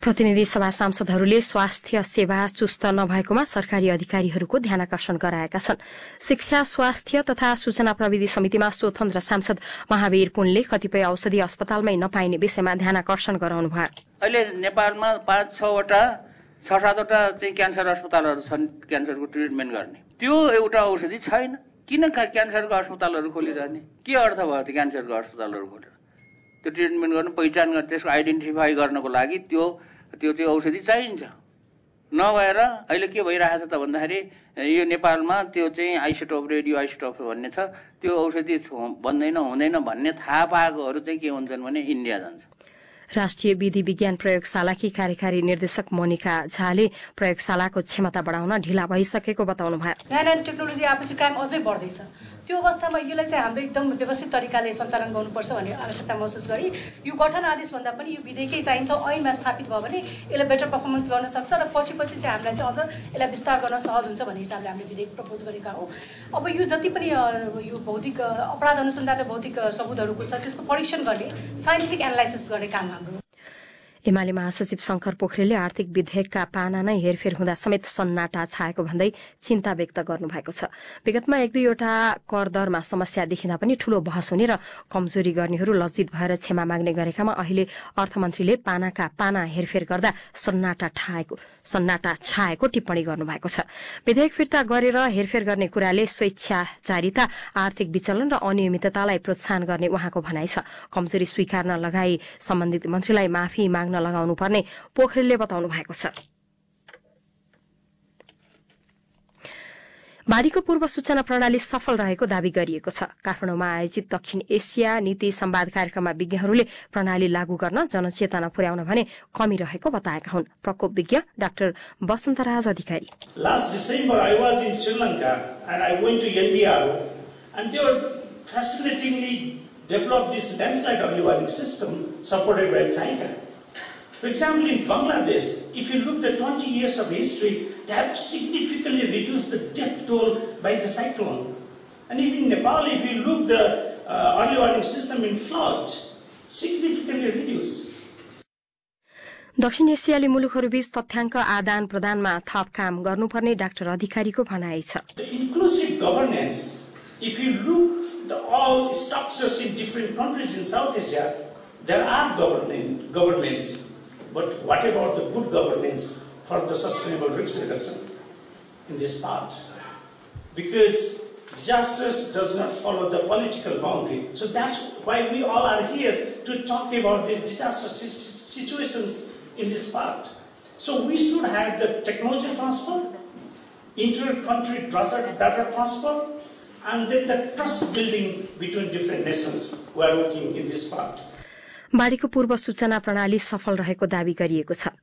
प्रतिनिधि सभा सांसदहरूले स्वास्थ्य सेवा चुस्त नभएकोमा सरकारी अधिकारीहरूको ध्यानाकर्षण गराएका छन्। शिक्षा, स्वास्थ्य तथा सूचना प्रविधि समितिमा स्वतन्त्र सांसद महावीर पुनले कतिपय औषधि अस्पतालमै नपाइने विषयमा ध्यानाकर्षण गराउनुभयो। अहिले नेपालमा 5-6वटा 6-7वटा चाहिँ क्यान्सर अस्पतालहरू छन् क्यान्सरको ट्रिटमेन्ट गर्ने। त्यो एउटा औषधि छैन। किन क्यान्सरको अस्पतालहरू खोलिरहने? के अर्थ भयो त्यो क्यान्सरको अस्पतालहरू खोलेर? त्यो ट्रिटमेन्ट गर्नु, पहिचान गर्न, त्यसको आइडेन्टिफाई गर्नको लागि त्यो औषधि चाहिन्छ। नभएर अहिले के भइरहेछ त भन्दाखेरि यो नेपालमा त्यो चाहिँ आइसोटोप, रेडियो आइसोटोप भन्ने छ, त्यो औषधि बन्दैन हुँदैन भन्ने थाहा पाएकोहरू चाहिँ के हुन्छन् भने इन्डिया जान्छ। राष्ट्रिय विधि विज्ञान प्रयोगशालाकी कार्यकारी निर्देशक मोनिका झाले प्रयोगशालाको क्षमता बढाउन ढिला भइसकेको बताउनुभयो। नयाँ टेक्नोलोजी आएपछि क्राइम अझै बढ्दैछ। त्यो अवस्थामा यसलाई चाहिँ हाम्रो एकदम व्यवस्थित तरिकाले सञ्चालन गर्नुपर्छ भन्ने आवश्यकता महसुस गरी यो गठन आदेशभन्दा पनि यो विधेयकै चाहिन्छ। ऐनमा स्थापित भयो भने यसले बेटर पर्फर्मेन्स गर्न सक्छ र पछि चाहिँ हामीलाई चाहिँ अझ यसलाई विस्तार गर्न सहज हुन्छ भन्ने हिसाबले हामीले विधेयक प्रपोज गरेका हौँ। अब यो जति पनि यो भौतिक अपराध अनुसन्धान र भौतिक सबुतहरूको छ त्यसको परीक्षण गर्ने, साइन्टिफिक एनालाइसिस गर्ने काम हाम्रो। एमाले महासचिव शंकर पोखरेलले आर्थिक विधेयकका पाना नै हेरफेर हुँदा समेत सन्नाटा छाएको भन्दै चिन्ता व्यक्त गर्नुभएको छ। विगतमा 1-2वटा कर दरमा समस्या देखिँदा पनि ठूलो बहस हुने र कमजोरी गर्नेहरू लज्जित भएर क्षमा माग्ने गरेकामा अहिले अर्थमन्त्रीले पानाका पाना हेरफेर गर्दा सन्नाटा छाएको टिप्पणी गर्नुभएको छ। विधेयक फिर्ता गरेर हेरफेर गर्ने कुराले स्वेच्छाचारिता, आर्थिक विचलन र अनियमिततालाई प्रोत्साहन गर्ने उहाँको भनाइ छ। कमजोरी स्वीकार्न लगाई सम्बन्धित मन्त्रीलाई माफी माग्न लगाउनु पर्ने पोखरेलले बताउनु भएको छ। बारीको पूर्व सूचना प्रणाली सफल रहेको दावी गरिएको छ। काठमाडौँमा आयोजित दक्षिण एसिया नीति संवाद कार्यक्रममा विज्ञहरूले प्रणाली लागू गर्न जनचेतना पुर्याउन भने कमी रहेको बताएका हुन्। प्रकोप विज्ञ doctor वसन्तराज Adhikari. Last December I was in Sri Lanka and I went to NDRO and they were fascinatingly developed this landslide early warning system supported by China. For example, in Bangladesh, if you look at 20 years of history, they have significantly reduced the death toll by the cyclone. And even in Nepal, if you look the early warning system in flood, significantly reduced. दक्षिण एसियाली मुलुकहरूबीच तथ्याङ्क आदान प्रदानमा थप काम गर्नुपर्ने doctor अधिकारीको भनाइ छ। The inclusive governance, if you look at all structures in different countries in South Asia, there are governments. But what about the good governance for the sustainable risk reduction in this part? Because disasters does not follow the political boundary. So that's why we all are here to talk about these disaster situations in this part. So we should have the technology transfer, inter-country data transfer, and then the trust building between different nations who are working in this part. बाढीको पूर्व सूचना प्रणाली सफल रहेको दावी गरिएको छ।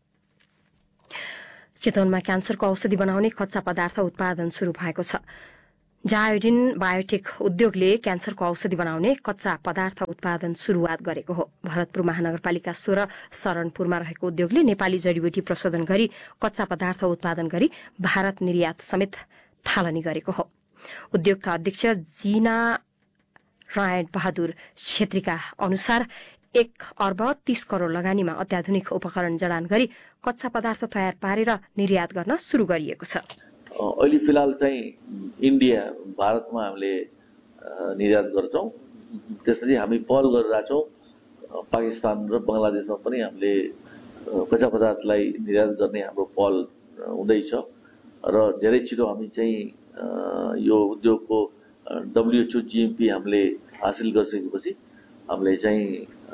चितवनमा क्यान्सरको औषधि बनाउने कच्चा पदार्थ उत्पादन शुरू भएको छ। जायोडिन बायोटेक उद्योगले क्यान्सरको औषधि बनाउने कच्चा पदार्थ उत्पादन शुरूआत गरेको हो। भरतपुर महानगरपालिका 16 शरणपुरमा रहेको उद्योगले नेपाली जडीबुटी प्रशोधन गरी कच्चा पदार्थ उत्पादन गरी भारत निर्यात समेत थालनी गरेको हो। उद्योगका अध्यक्ष जीना रायण बहादुर छेत्रीका अनुसार 1 अर्ब 30 करोड़ लगानीमा अत्याधुनिक उपकरण जडान गरी कच्चा पदार्थ तयार पारेर निर्यात गर्न शुरू गरिएको छ। अहिले फिलहाल चाहिँ इन्डिया भारतमा हामीले निर्यात गर्छौं। त्यसपछि हामी पहल गरिरहेछौं पाकिस्तान र बंगलादेशमा पनि हामीले कच्चा पदार्थलाई निर्यात गर्ने हाम्रो पहल हुँदैछ र धेरै छिटो हामी चाहिँ यो उद्योगको WHO GMP हामीले हासिल गरिसकेपछि हामीले चाहिँ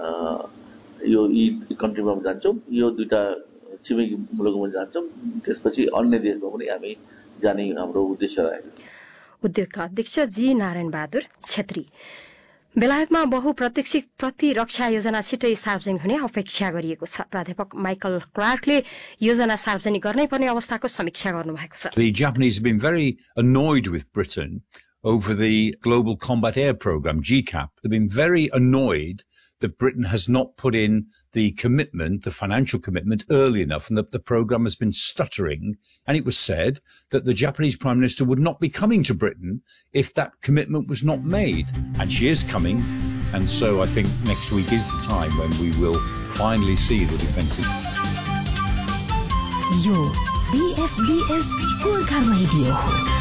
यो कन्ट्रीमा जान्छौं, यो दुईटा छिमेकी मुलुकमा जान्छौं, त्यसपछि अन्य देशमा पनि हामी जाने हाम्रो उद्देश्य रहेको छ। उद्योगका अध्यक्ष जी नारायण बहादुर छेत्री। बेलायतमा बहुप्रतीक्षित प्रतिरक्षा योजना छिटै सार्वजनिक हुने अपेक्षा गरिएको छ। प्राध्यापक माइकल क्लार्कले योजना सार्वजनिक गर्नै पर्ने अवस्थाको समीक्षा गर्नुभएको छ। The Japanese have been very annoyed with Britain over the Global Combat Air Programme, GCAP. They've been very annoyed that Britain has not put in the commitment, the financial commitment, early enough, and that the programme has been stuttering. And it was said that the Japanese Prime Minister would not be coming to Britain if that commitment was not made. And she is coming, and so I think next week is the time when we will finally see the defensive. यो BFBS Gorkha radio हो।